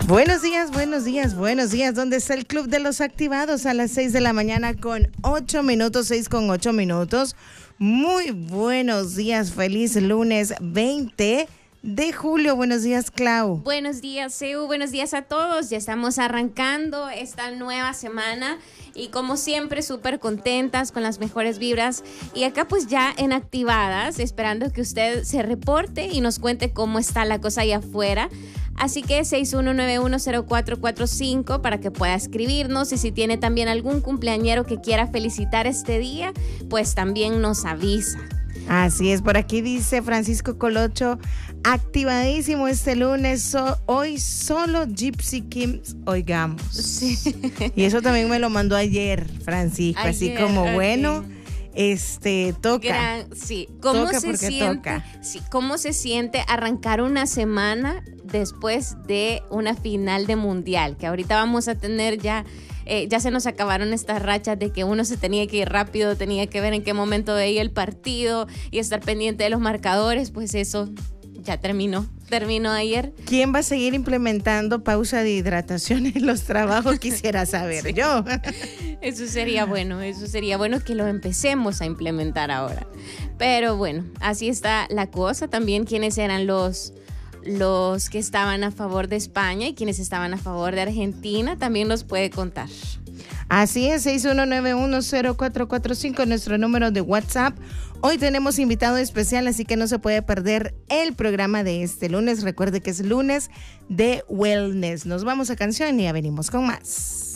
Buenos días, buenos días, buenos días. ¿Dónde está el Club de los Activados? A las 6 de la mañana con 8 minutos, 6 con 8 minutos. Muy buenos días, feliz lunes 20 de julio. Buenos días, Clau. Buenos días, Seu. Buenos días a todos. Ya estamos arrancando esta nueva semana y como siempre súper contentas con las mejores vibras. Y acá pues ya en Activadas, esperando que usted se reporte y nos cuente cómo está la cosa allá afuera. Así que 61910445 para que pueda escribirnos, y si tiene también algún cumpleañero que quiera felicitar este día, pues también nos avisa. Así es, por aquí dice Francisco Colocho, activadísimo este lunes, hoy solo Gypsy Kings oigamos. Sí. Y eso también me lo mandó ayer, Francisco, así como okay. Bueno, toca. Sí, ¿cómo toca se porque siente? Toca. Sí, ¿cómo se siente arrancar una semana después de una final de mundial? Que ahorita vamos a tener ya se nos acabaron estas rachas de que uno se tenía que ir rápido, tenía que ver en qué momento veía el partido y estar pendiente de los marcadores. Pues eso ya terminó ayer. ¿Quién va a seguir implementando pausa de hidratación en los trabajos? Quisiera saber sí. Yo. Eso sería bueno que lo empecemos a implementar ahora. Pero bueno, así está la cosa. También quiénes eran los que estaban a favor de España y quienes estaban a favor de Argentina, también nos puede contar. Así es, 61910445, nuestro número de WhatsApp. Hoy tenemos invitado especial, así que no se puede perder el programa de este lunes. Recuerde que es lunes de wellness. Nos vamos a canción y ya venimos con más.